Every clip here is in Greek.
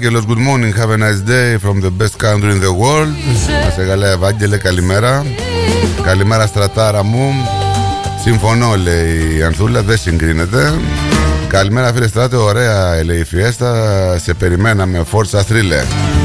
Ευάγγελος, good morning, have a nice day from the best country in the world. Να σε καλά, Ευάγγελε, καλημέρα. Καλημέρα, στρατάρα μου. Συμφωνώ, λέει η Ανθούλα, δεν συγκρίνεται. Καλημέρα, φίλε Στράτε, ωραία, λέει η Φιέστα. Σε περιμέναμε, Forza Thriller.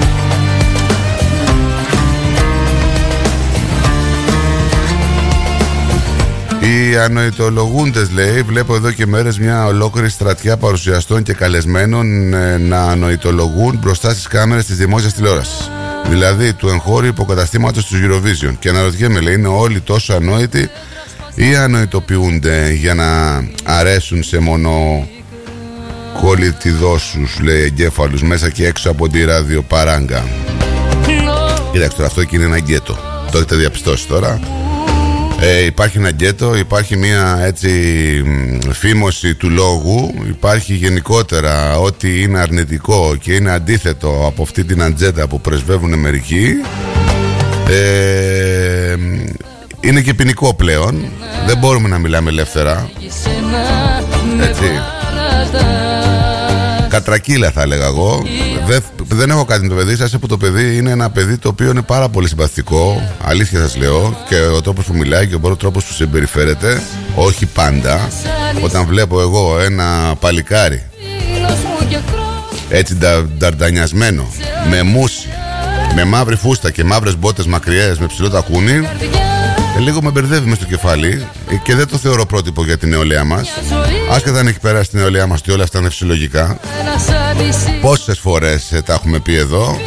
Οι ανοητολογούντες, λέει, βλέπω εδώ και μέρες μια ολόκληρη στρατιά παρουσιαστών και καλεσμένων να ανοητολογούν μπροστά στις κάμερες της δημόσιας τηλεόρασης. Δηλαδή του εγχώριου υποκαταστήματος του Eurovision. Και αναρωτιέμαι, λέει, είναι όλοι τόσο ανόητοι ή ανοητοποιούνται για να αρέσουν σε μόνο κολλητιδόσους, λέει, εγκέφαλους μέσα και έξω από τη ραδιοπαράγκα. Κοιτάξτε, αυτό εκεί είναι ένα γκέτο. Το έχετε διαπιστώσει τώρα. Υπάρχει ένα γκέτο, υπάρχει μια έτσι φήμωση του λόγου, υπάρχει γενικότερα ό,τι είναι αρνητικό και είναι αντίθετο από αυτή την ατζέντα που πρεσβεύουν μερικοί. Είναι και ποινικό πλέον, δεν μπορούμε να μιλάμε ελεύθερα, έτσι. Κατρακύλα θα έλεγα εγώ. Δεν έχω κάτι με το παιδί σας, που το παιδί είναι ένα παιδί το οποίο είναι πάρα πολύ συμπαθητικό. Αλήθεια σας λέω. Και ο τρόπος που μιλάει και ο τρόπος που συμπεριφέρεται, όχι πάντα. Όταν βλέπω εγώ ένα παλικάρι έτσι νταρντανιασμένο, με μουσι, με μαύρη φούστα και μαύρες μπότες μακριές, με ψηλό τακούνι, λίγο με μπερδεύει μες στο κεφάλι και δεν το θεωρώ πρότυπο για την νεολαία μας. Άσχετα αν έχει περάσει την νεολαία μας και όλα αυτά είναι φυσιολογικά. Πόσες φορές τα έχουμε πει εδώ.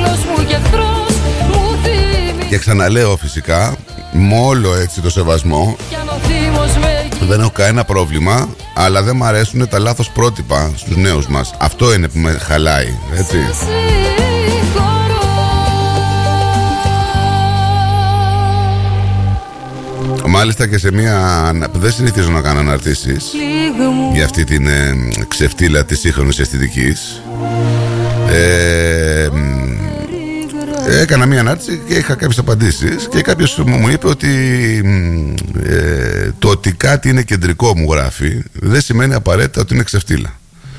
Και ξαναλέω, φυσικά, με όλο έτσι το σεβασμό, δεν έχω κανένα πρόβλημα, αλλά δεν μου αρέσουν τα λάθος πρότυπα στους νέους μας. Αυτό είναι που με χαλάει, έτσι. Μάλιστα και σε μια... Δεν συνηθίζω να κάνω αναρτήσεις για αυτή την ξεφτύλα της σύγχρονης αισθητικής. Έκανα μια ανάρτηση και είχα κάποιες απαντήσεις και κάποιος μου είπε ότι το ότι κάτι είναι κεντρικό, μου γράφει, δεν σημαίνει απαραίτητα ότι είναι ξεφτύλα.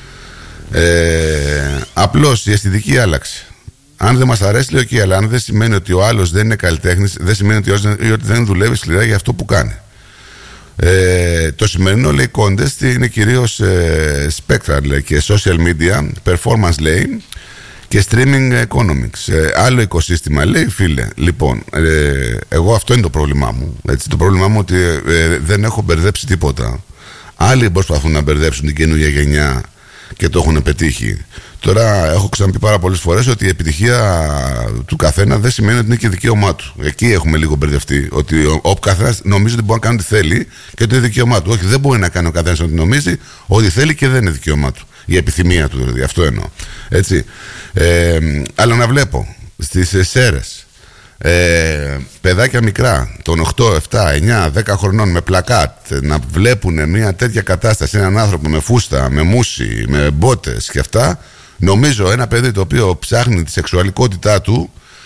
Απλώς η αισθητική άλλαξε. Αν δεν μας αρέσει, λέει, αλλά αν δεν σημαίνει ότι ο άλλος δεν είναι καλλιτέχνης, δεν σημαίνει ότι δεν δουλεύει σκληρά για αυτό που κάνει. Το σημερινό, λέει, contest είναι κυρίως spectral, λέει, και social media, performance, λέει, και streaming economics. Άλλο οικοσύστημα, λέει, φίλε. Λοιπόν, εγώ αυτό είναι το πρόβλημά μου. Έτσι, το πρόβλημά μου ότι δεν έχω μπερδέψει τίποτα. Άλλοι προσπαθούν να μπερδέψουν την καινούργια γενιά και το έχουν πετύχει. Τώρα έχω ξαναπεί πάρα πολλές φορές ότι η επιτυχία του καθένα δεν σημαίνει ότι είναι και δικαίωμά του. Εκεί έχουμε λίγο μπερδευτεί. Ότι ο καθένας νομίζει ότι μπορεί να κάνει ό,τι θέλει και ότι είναι δικαίωμά του. Όχι, δεν μπορεί να κάνει ο καθένας ό,τι νομίζει, ό,τι θέλει και δεν είναι δικαίωμά του. Η επιθυμία του δηλαδή. Αυτό εννοώ. Έτσι. Αλλά να βλέπω στις Σέρρες παιδάκια μικρά των 8, 7, 9, 10 χρονών με πλακάτ να βλέπουν μια τέτοια κατάσταση, έναν άνθρωπο με φούστα, με μουσι, με μπότες και αυτά. Νομίζω ένα παιδί το οποίο ψάχνει τη σεξουαλικότητά του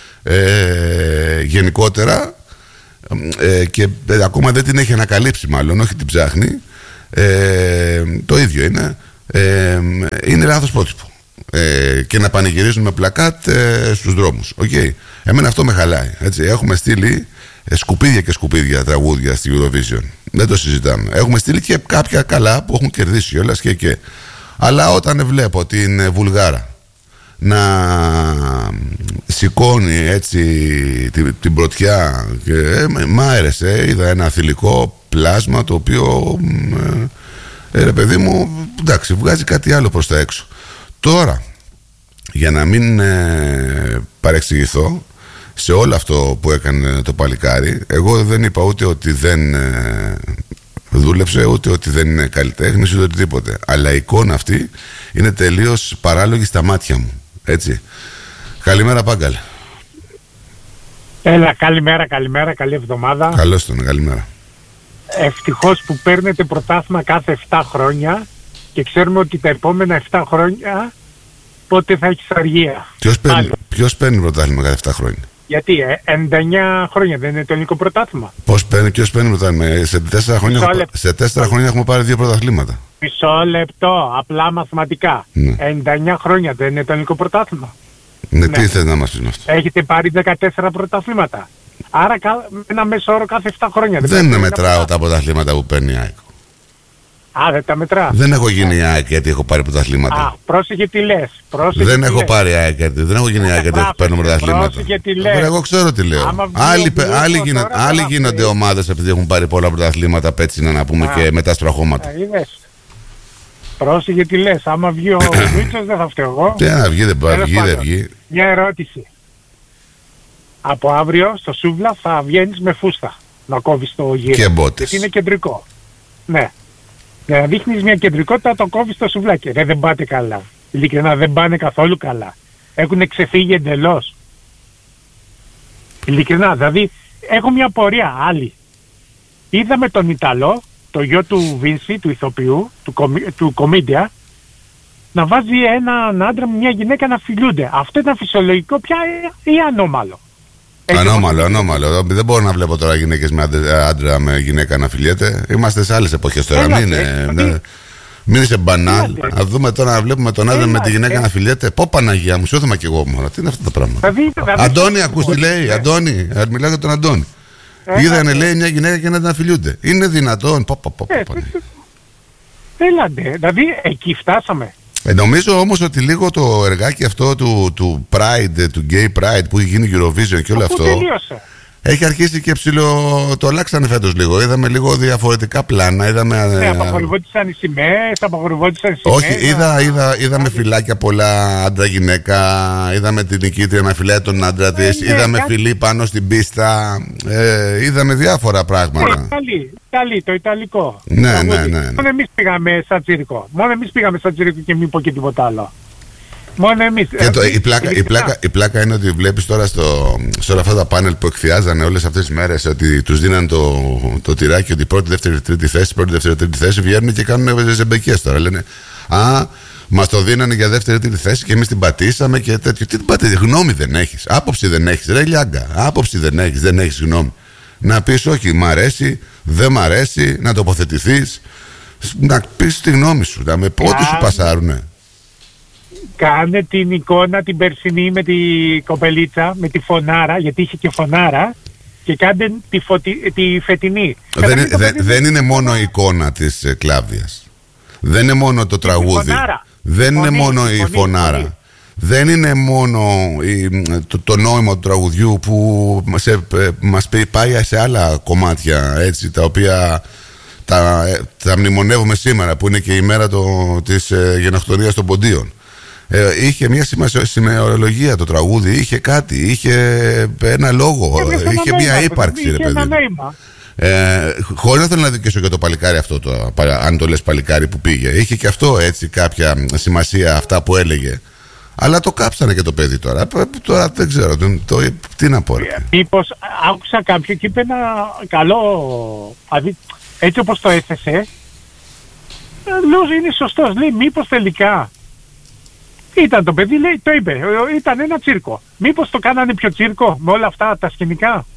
γενικότερα και ακόμα δεν την έχει ανακαλύψει, μάλλον, όχι την ψάχνει, το ίδιο είναι λάθος πρότυπο. Και να πανηγυρίζουν με πλακάτ στους δρόμους. Okay. Εμένα αυτό με χαλάει, έτσι. Έχουμε στείλει σκουπίδια και σκουπίδια τραγούδια στη Eurovision. Δεν το συζητάμε. Έχουμε στείλει και κάποια καλά που έχουν κερδίσει όλας και. Αλλά όταν βλέπω την Βουλγάρα να σηκώνει έτσι την πρωτιά και μ' άρεσε, είδα ένα θηλυκό πλάσμα το οποίο ρε παιδί μου, εντάξει, βγάζει κάτι άλλο προς τα έξω. Τώρα, για να μην παρεξηγηθώ σε όλο αυτό που έκανε το παλικάρι, εγώ δεν είπα ούτε ότι δεν δούλεψε, ούτε ότι δεν είναι καλλιτέχνης, ούτε οτιδήποτε. Αλλά η εικόνα αυτή είναι τελείως παράλογη στα μάτια μου. Έτσι. Καλημέρα, Πάγκαλ. Έλα, καλημέρα, καλή εβδομάδα. Καλώς τον, καλημέρα. Ευτυχώς που παίρνετε πρωτάθλημα κάθε 7 χρόνια και ξέρουμε ότι τα επόμενα 7 χρόνια πότε θα έχεις αργία. Ποιος παίρνει πρωτάθλημα κάθε 7 χρόνια? Γιατί 99 χρόνια δεν είναι το ελληνικό πρωτάθλημα. Ποιος παίρνει πρωτάθλημα? Σε 4 χρόνια έχουμε πάρει 2 πρωταθλήματα. Μισό λεπτό, απλά μαθηματικά. 99 χρόνια δεν είναι το ελληνικό πρωτάθλημα. Ναι, τι θες να μας πεις με αυτό? Έχετε πάρει 14 πρωταθλήματα. Άρα ένα μέσο όρο κάθε 7 χρόνια. Δεν μετράω τα πρωταθλήματα που παίρνει η ΑΕΚ. Α, δεν τα μετρά. Δεν έχω γίνει ΑΕΚ γιατί έχω πάρει πρωταθλήματα. Α, πρόσεχε τι λες. Δεν έχω πάρει ΑΕΚ γιατί δεν έχω γίνει ΑΕΚ γιατί έχω παίρνει πρωταθλήματα. Πρόσεχε τι λες. Εγώ ξέρω τι λέω. Άλλοι γίνονται ομάδες επειδή έχουν πάρει πολλά πρωταθλήματα, πέτσινα να πούμε, και μετά στραχώματα. Πρόσεχε τι λες. Άμα βγει ο Μίτσος δεν θα φταίω εγώ. Τι να βγει, δεν βγει. Μια ερώτηση. Από αύριο στο Σούβλα θα βγαίνεις με φούστα να κόβεις το γύρο. Και μπότες. Γιατί είναι κεντρικό. Ναι. Για να δείχνεις μια κεντρικότητα το κόβεις στο σουβλάκι. Δεν πάτε καλά. Ειλικρινά δεν πάνε καθόλου καλά. Έχουν ξεφύγει εντελώς. Ειλικρινά, δηλαδή έχω μια πορεία άλλη. Είδαμε τον Ιταλό, το γιο του Βίνση, του ηθοποιού, του κομίντια, να βάζει έναν άντρα με μια γυναίκα να φιλούνται. Αυτό ήταν φυσιολογικό πια ή ανώμαλο? Ανώμαλο. Δεν μπορώ να βλέπω τώρα γυναίκες με άντρα με γυναίκα να φιλιέται. Είμαστε σε άλλες εποχές τώρα. Μην είσαι μπανάλ. Να δούμε τώρα να βλέπουμε τον άντρα με τη γυναίκα να φιλιέται. Πω Παναγία μου, σώθημα κι εγώ μόνο. Τι είναι αυτά τα πράγματα? Αντώνη, ακούς τι λέει? Αντώνη, μιλάω για τον Αντώνη. Είδανε, λέει, μια γυναίκα και να φιλιούνται. Είναι δυνατόν? Έλατε, δηλαδή εκεί φτάσαμε. Νομίζω όμως ότι λίγο το εργάκι αυτό του Pride, του Gay Pride που έχει γίνει Eurovision και όλο αυτό τελείωσε. Έχει αρχίσει και το αλλάξανε φέτος λίγο. Είδαμε λίγο διαφορετικά πλάνα. Απαγορευόντουσαν οι σημαίες, Όχι, είδαμε φυλάκια πολλά άντρα-γυναίκα. Είδαμε την νικήτρια να φυλάει τον άντρα της. Είδαμε φιλί πάνω στην πίστα. Είδαμε διάφορα πράγματα. Ιταλί, το ιταλικό. Ναι. Μόνο εμείς πήγαμε σαν τσίρικο. Και μην πω και τίποτα άλλο. Μόνο εμείς. Η πλάκα είναι ότι βλέπεις τώρα σε όλα αυτά τα πάνελ που εκφιάζανε όλες αυτές τις μέρες ότι τους δίναν το τυράκι ότι πρώτη, δεύτερη, τρίτη θέση, βγαίνουν και κάνουν ζεμπεκές τώρα. Λένε μας το δίνανε για δεύτερη, τρίτη θέση και εμείς την πατήσαμε και τέτοιο. Τι την πατήσαμε? Γνώμη δεν έχεις, άποψη δεν έχεις, ρε λιάγκα. Άποψη δεν έχεις γνώμη. Να πεις όχι, μ' αρέσει, δεν μ' αρέσει, να τοποθετηθείς, να πεις τη γνώμη σου, ό,τι σου πασάρουνε. Κάνε την εικόνα την περσινή με τη κοπελίτσα, με τη φωνάρα, γιατί είχε και φωνάρα, και κάντε τη φετινή. Δεν είναι μόνο η εικόνα της Κλάβδιας. Δεν είναι μόνο το τραγούδι. Δεν είναι μόνο η φωνάρα. Δεν είναι μόνο το νόημα του τραγουδιού που μας πάει σε άλλα κομμάτια, έτσι, τα οποία τα μνημονεύουμε σήμερα, που είναι και η μέρα της γενοκτονίας των Ποντίων. Είχε μια σημεολογία το τραγούδι, είχε κάτι, είχε ένα λόγο, είχε μια ύπαρξη, ρε παιδί. Χωρίς να θέλω να δικαιώσω και το παλικάρι αυτό, αν το λες παλικάρι που πήγε. Είχε και αυτό έτσι κάποια σημασία, αυτά που έλεγε. Αλλά το κάψανε και το παιδί τώρα. Τώρα δεν ξέρω, τι να πω. Μήπως άκουσα κάποιον και είπε ένα καλό, δηλαδή έτσι όπως το έθεσε, λέω είναι σωστός. Λέει μήπως τελικά ήταν το παιδί, λέει, το είπε, ήταν ένα τσίρκο. Μήπως το κάνανε πιο τσίρκο με όλα αυτά τα σκηνικά?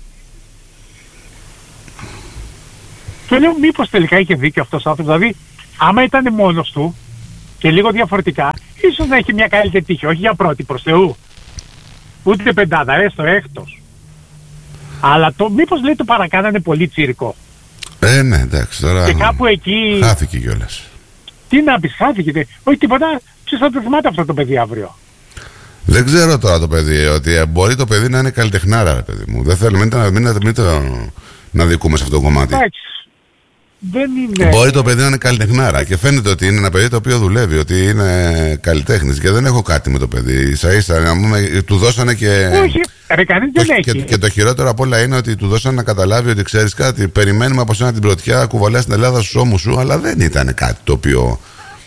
Και λέω μήπως τελικά είχε δίκιο αυτός ο άνθρωπος. Δηλαδή άμα ήταν μόνος του και λίγο διαφορετικά, ίσως να έχει μια καλύτερη τύχη. Όχι για πρώτη, προς Θεού, ούτε πεντάδα, έστω έκτος. Αλλά μήπως, λέει, το παρακάνανε πολύ τσίρκο. Ναι, εντάξει, τώρα και κάπου εκεί χάθηκε κιόλας. Τι να πεις, χάθηκε? Όχι τίποτα. Ποιος θα το θυμάται αυτό το παιδί αύριο? Δεν ξέρω τώρα το παιδί, ότι μπορεί το παιδί να είναι καλλιτεχνάρα, ρε παιδί μου. Δεν θέλω, μην να δικούμε σε αυτό το κομμάτι. Εντάξει. Δεν είναι... Μπορεί το παιδί να είναι καλλιτεχνάρα και φαίνεται ότι είναι ένα παιδί το οποίο δουλεύει, ότι είναι καλλιτέχνης, και δεν έχω κάτι με το παιδί. Ίσα-ίσα του δώσανε και. Όχι, κανείς δεν έχει. Και το χειρότερο απ' όλα είναι ότι του δώσανε να καταλάβει ότι ξέρεις κάτι, περιμένουμε από σένα την πρωτιά, κουβαλάς στην Ελλάδα στους ώμους σου, αλλά δεν ήταν κάτι το οποίο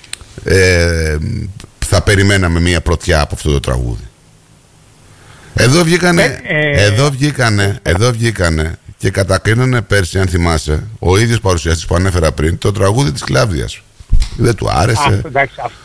θα περιμέναμε μια πρωτιά από αυτό το τραγούδι. Εδώ βγήκανε και κατακρίνανε πέρσι, αν θυμάσαι, ο ίδιος παρουσιαστής που ανέφερα πριν, το τραγούδι της Κλάβδιας. Δεν του άρεσε.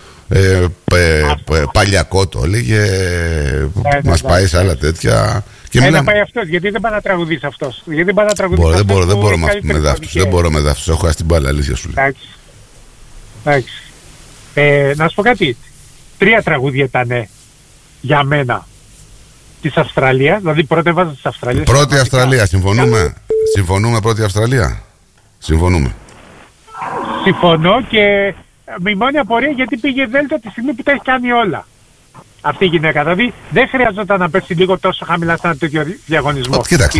Παλιακό το έλεγε, μας πάει σε άλλα τέτοια. Να πάει αυτός, γιατί δεν πάει να τραγουδήσει αυτός. Γιατί δεν πάει να τραγουδήσει αυτός. Δεν μπορώ με δάφτους. Δεν μπορώ με δάφτους. Έχω χάσει την μπάλα, αλήθεια σου λέω. Εντάξει. Να σου πω κάτι. 3 τραγούδια ήταν για μένα της Αυστραλίας. Δηλαδή πρώτα έβαζα της Αυστραλίας. Πρώτη Αυστραλία, συμφωνούμε. Συμφωνούμε πρώτη Αυστραλία. Συμφωνούμε. Συμφωνώ και με μόνη απορία γιατί πήγε Δέλτα τη στιγμή που τα έχει κάνει όλα. Αυτή η γυναίκα. Δηλαδή δεν χρειαζόταν να πέσει λίγο τόσο χαμηλά σε ένα τέτοιο διαγωνισμό. Κοίταξε,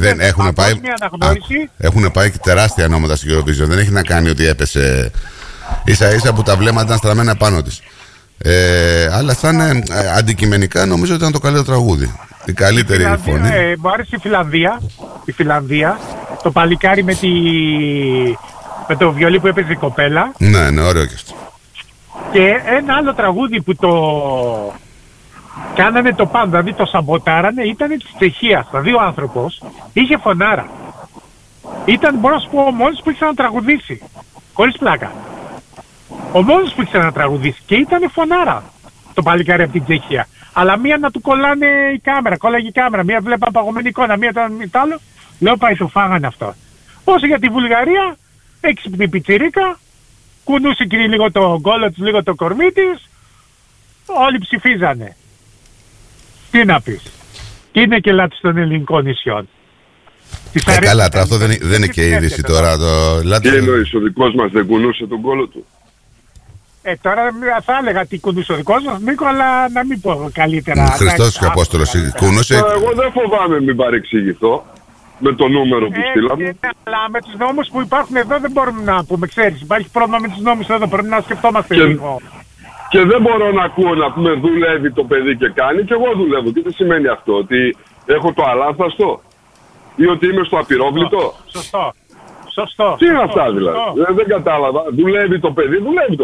έχουν πάει και τεράστια ονόματα στην Eurovision. Δεν έχει να κάνει ότι έπεσε ίσα-ίσα που τα βλέμματα ήταν στραμμένα πάνω της. Αλλά σαν αντικειμενικά νομίζω ότι ήταν το καλύτερο τραγούδι. Η καλύτερη φωνή. Μου άρεσε η Φιλανδία. Το παλικάρι με το βιολί που έπαιζε η κοπέλα. Ναι, ωραίο και αυτό. Και ένα άλλο τραγούδι που το κάνανε το πάνω, δηλαδή το σαμποτάρανε, ήταν της Τσεχίας. Δηλαδή ο άνθρωπος είχε φωνάρα. Ήταν, μπορώ να σου πω, ο μόνος που ήξερε να τραγουδήσει. Χωρίς πλάκα. Ο μόνος που ήξερε να τραγουδήσει. Και ήταν φωνάρα το παλικάρι από την Τσεχία. Αλλά μία να του κολλάνε η κάμερα, κόλλαγε η κάμερα. Μία βλέπα παγωμένη εικόνα, μία ήταν μη τ' άλλο. Λέω πάει το φάγανε αυτό. Όσο για τη Βουλγαρία, έξυπνη πιτσιρίκα, κουνούσε και λίγο το γκόλο της, λίγο το κορμί της. Όλοι ψηφίζανε. Τι να πεις. Και είναι και λάθος των ελληνικών νησιών. Καλά, αυτό δεν είναι και είδηση τώρα. Τι εννοείς, ο δικός μας δεν κουνούσε τον γκόλο του? Τώρα θα έλεγα τι κουνούσε ο δικός μας, Νίκο, αλλά να μην πω καλύτερα. Χριστός και Απόστολος κουνούσε. Εγώ δεν φοβάμαι μην παρεξηγηθώ με το νούμερο που στείλαμε. Αλλά με τους νόμους που υπάρχουν εδώ δεν μπορούμε να πούμε, ξέρεις, υπάρχει πρόβλημα με τους νόμους εδώ, πρέπει να σκεφτόμαστε λίγο. Και δεν μπορώ να ακούω να πούμε δουλεύει το παιδί και κάνει, και εγώ δουλεύω. Και τι σημαίνει αυτό, ότι έχω το αλάθαστο ή ότι είμαι στο απειρόβλητο? Σωστό. Τι είναι αυτά δηλαδή? Δεν κατάλαβα. Δουλεύει το παιδί.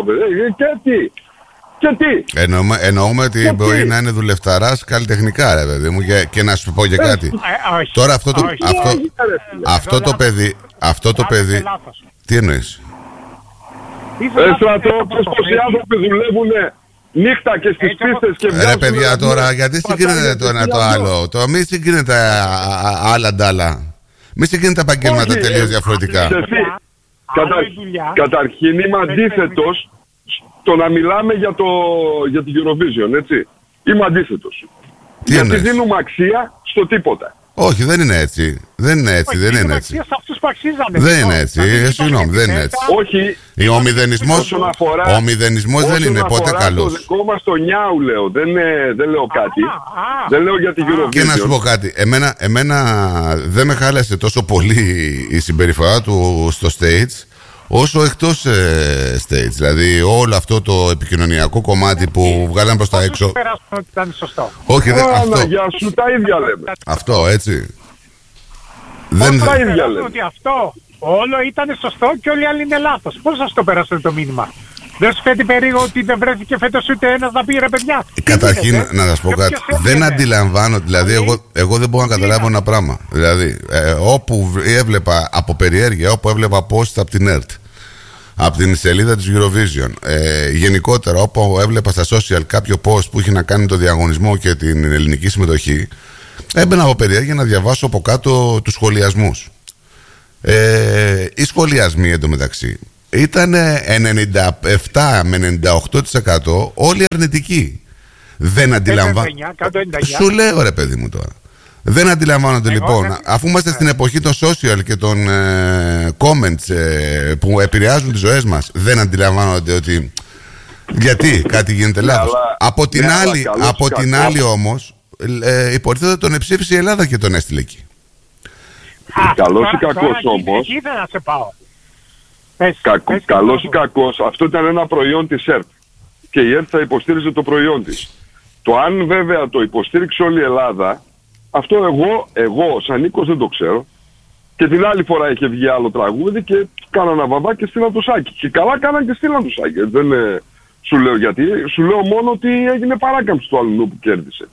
Και τι? Εννοούμε ότι μπορεί να είναι δουλευταράς καλλιτεχνικά, ρε παιδί μου, και να σου πω και κάτι. Τώρα αυτό το παιδί. Τι εννοείς? Στρατόπεδος, πόσοι άνθρωποι δουλεύουν νύχτα και στις πίστες και βγάζουν. Ρε παιδιά, τώρα γιατί συγκρίνεται το ένα το άλλο? Το μη συγκρίνεται άλλα ντάλα. Μη συγκρίνεται τα επαγγέλματα τελείως διαφορετικά. Καταρχήν είμαι αντίθετος στο να μιλάμε για την Eurovision, έτσι. Είμαι αντίθετος. Γιατί δίνουμε αξία στο τίποτα. Όχι, δεν είναι έτσι. Δεν είναι έτσι. Δεν είναι έτσι. Δεν είναι έτσι. Συγγνώμη, δεν είναι έτσι. Όχι. Ο μηδενισμός δεν είναι ποτέ καλός. Το δικό μας το νιάου λέω. Δεν λέω κάτι. Δεν λέω για την Eurovision. Και να σου πω κάτι. Εμένα δεν με χάλασε τόσο πολύ η συμπεριφορά του στο stage όσο εκτός stage. Δηλαδή όλο αυτό το επικοινωνιακό κομμάτι που βγάλαν προς τα έξω. Όχι, για σου τα ίδια λέμε. Αυτό, έτσι. Τα ίδια λέμε. Ότι αυτό όλο ήταν σωστό και όλοι οι άλλοι είναι λάθος. Πώς σας το περάσετε το μήνυμα? Δεν σου φαίνεται περίεργο ότι δεν βρέθηκε φέτος ούτε ένας να πει ρε παιδιά? Καταρχήν να σας πω κάτι. Δεν αντιλαμβάνω, δηλαδή εγώ δεν μπορώ να καταλάβω ένα πράγμα. Δηλαδή όπου έβλεπα από περιέργεια, όπου έβλεπα post από την ΕΡΤ, από την σελίδα της Eurovision, γενικότερα όπου έβλεπα στα social κάποιο post που είχε να κάνει το διαγωνισμό και την ελληνική συμμετοχή, έμπαινα από περιέργεια να διαβάσω από κάτω τους σχολιασμούς. Οι σχολιασμοί εντωμεταξύ ήταν 97 με 98% όλοι αρνητικοί. Δεν αντιλαμβάνω. Σου λέω ρε παιδί μου τώρα. Δεν αντιλαμβάνονται λοιπόν, αφού είμαστε στην εποχή των social και των comments που επηρεάζουν τις ζωές μας, δεν αντιλαμβάνονται ότι γιατί κάτι γίνεται λάθος. Από την άλλη όμως, υποτίθεται τον εψήφισε η Ελλάδα και τον έστειλε εκεί. Καλός ή κακός όμως, καλός ή κακός, αυτό ήταν ένα προϊόν της ΕΡΤ και η ΕΡΤ θα υποστήριζε το προϊόν της. Το αν βέβαια το υποστήριξε όλη η Ελλάδα, αυτό εγώ σαν Νίκος δεν το ξέρω. Και την άλλη φορά είχε βγει άλλο τραγούδι και κάναν ένα βαβά και στείλαν το σάκι. Και καλά κάναν και στείλαν το σάκι. Δεν σου λέω γιατί, σου λέω μόνο ότι έγινε παράκαμψη του αλλού που κέρδισε.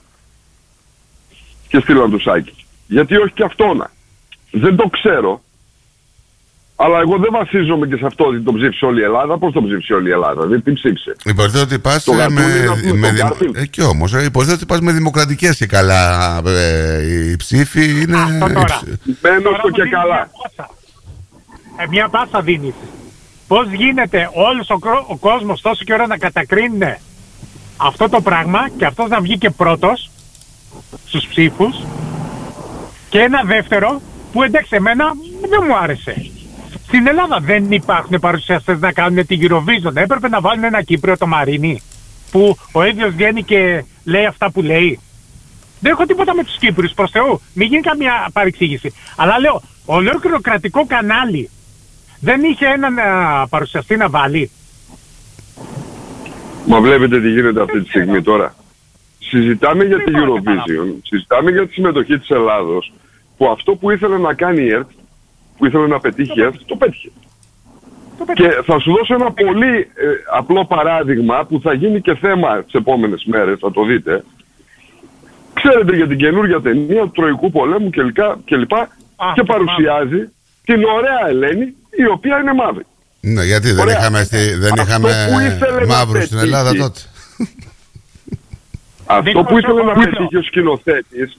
Και στείλαν το σάκι. Γιατί όχι και αυτόνα. Δεν το ξέρω. Αλλά εγώ δεν βασίζομαι και σε αυτό ότι τον ψήφισε όλη η Ελλάδα. Πώς τον ψήφισε όλη η Ελλάδα, δηλαδή τι ψήφισε? Υποθέτω ότι πας και όμως, υποθέτω ότι πας με δημοκρατικές και καλά. Οι ψήφοι είναι... Μένω στο και καλά. Μια πάσα δίνεις. Πώς γίνεται όλος ο κόσμος τόσο και ώρα να κατακρίνει αυτό το πράγμα και αυτός να βγει και πρώτος στους ψήφους? Και ένα δεύτερο που εντάξει εμένα δεν μου άρεσε. Στην Ελλάδα δεν υπάρχουν παρουσιαστές να κάνουν την Eurovision. Έπρεπε να βάλουν ένα Κύπριο, το Μαρίνι, που ο ίδιος βγαίνει και λέει αυτά που λέει. Δεν έχω τίποτα με τους Κύπριους, προς Θεού. Μην γίνει καμία παρεξήγηση. Αλλά λέω, ολόκληρο κρατικό κανάλι δεν είχε έναν παρουσιαστή να βάλει? Μα βλέπετε τι γίνεται αυτή τη στιγμή τώρα. Συζητάμε για την Eurovision, συζητάμε για τη συμμετοχή της Ελλάδος, που αυτό που ήθελε να κάνει η ΕΡΤ, που ήθελε να πετύχει η ΕΡΤ, το πέτυχε. Και θα σου δώσω ένα πολύ απλό παράδειγμα που θα γίνει και θέμα τις επόμενες μέρες, θα το δείτε. Ξέρετε για την καινούργια ταινία του Τροϊκού Πολέμου κλπ. Και παρουσιάζει την ωραία Ελένη, η οποία είναι μαύρη. Ναι, γιατί δεν είχαμε μαύρους στην Ελλάδα τότε. Αυτό που ήθελε να πετύχει ο σκηνοθέτης,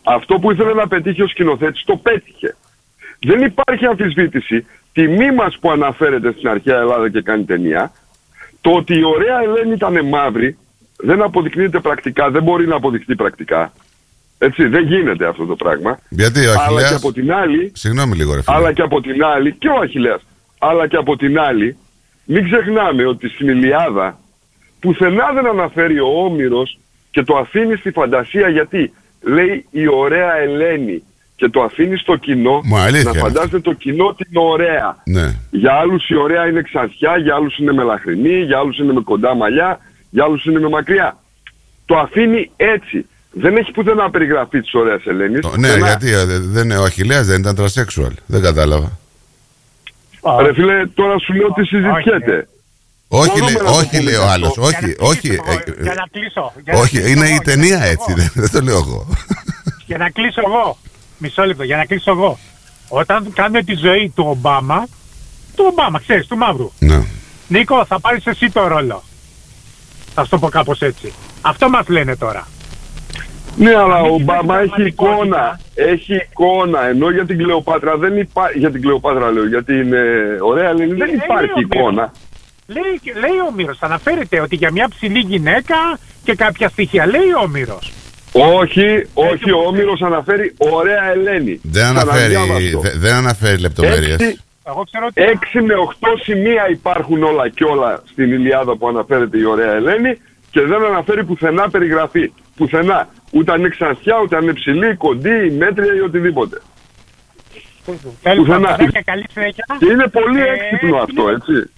το πέτυχε. Δεν υπάρχει αμφισβήτηση. Τιμή μας που αναφέρεται στην αρχαία Ελλάδα και κάνει ταινία, το ότι η ωραία Ελένη ήταν μαύρη, δεν αποδεικνύεται πρακτικά, δεν μπορεί να αποδειχθεί πρακτικά. Έτσι, δεν γίνεται αυτό το πράγμα. Γιατί ο Αχιλλέας... Αλλά και από την άλλη... Συγγνώμη λίγο ρε φίλε. Αλλά και από την άλλη... Και ο Αχιλλέας. Αλλά και από την άλλη, μην ξεχνάμε ότι στην Ηλιάδα πουθενά δεν αναφέρει ο Όμηρος και το αφήνει στη φαντασία, γιατί λέει η ωραία Ελένη και το αφήνει στο κοινό να φαντάζεται το κοινό την ωραία. Ναι. Για άλλους η ωραία είναι ξανθιά, για άλλους είναι μελαχρινή, για άλλους είναι με κοντά μαλλιά, για άλλους είναι με μακριά. Το αφήνει έτσι. Δεν έχει πουθενά περιγραφή της ωραίας Ελένης. Ναι, γιατί ο Αχιλλέας δεν ήταν τρασέξουαλ. Δεν κατάλαβα. Ρε φίλε, τώρα σου λέω ότι συζητιέται. Όχι λέει ο άλλος. Όχι. Για να κλείσω. Όχι, είναι η ταινία έτσι. Δεν το λέω εγώ. Για να κλείσω εγώ. Μισό λεπτό, για να κλείσω εγώ. Όταν κάνουμε τη ζωή του Ομπάμα, ξέρεις, του μαύρου. Ναι. Νίκο, θα πάρεις εσύ το ρόλο. Θα σου το πω κάπως έτσι. Αυτό μας λένε τώρα. Ναι, αλλά ο Ομπάμα έχει εικόνα, ενώ για την Κλεοπάτρα δεν υπάρχει, για την Κλεοπάτρα λέω, για την ωραία Ελένη δεν υπάρχει εικόνα. Λέει ο Όμηρος, αναφέρεται ότι για μια ψηλή γυναίκα και κάποια στοιχεία, λέει ο Όμηρος. Όχι, ο Όμηρος αναφέρει ωραία Ελένη. Δεν αναφέρει λεπτομέρειες. 6 με 8 σημεία υπάρχουν όλα και όλα στην Ηλιάδα που αναφέρεται η ωραία Ελένη και δεν αναφέρει πουθενά περιγραφή. Πουθενά. Ούτε αν είναι ξανθιά, ούτε αν είναι ψηλή, κοντή, μέτρια ή οτιδήποτε. Πουθενά. Και είναι πολύ έξυπνο αυτό, έτσι.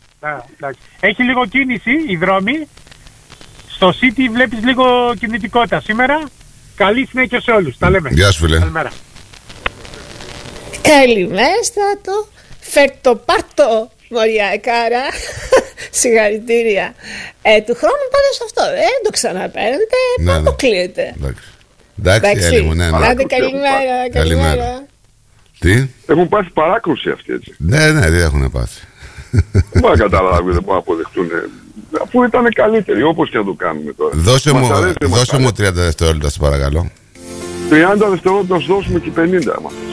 Έχει λίγο κίνηση η δρόμη. Στο City βλέπεις λίγο κινητικότητα σήμερα. Καλή συνέχεια σε όλους. Τα λέμε. Γεια σου φίλε. Καλημέρα. Καλημέρα Στράτο. Φερτοπάρτο μωριά εκάρα. Συγχαρητήρια. Του χρόνου πάντα σε αυτό. Δεν το ξαναπαίρνετε. Πάντα το κλείετε. Εντάξει, Έλλη μου, ναι. Άντε καλημέρα. Τι? Έχουν πάθει παράκρουση αυτοί, έτσι. Ναι, δεν έχουν πάθει. Δεν μπορώ να καταλάβω, δεν μπορώ να αποδεχτούν. Αφού ήταν καλύτεροι, όπως και να το κάνουμε τώρα. Δώσε μου 30 δευτερόλεπτα, σε παρακαλώ. 30 δευτερόλεπτα να σου δώσουμε και 50.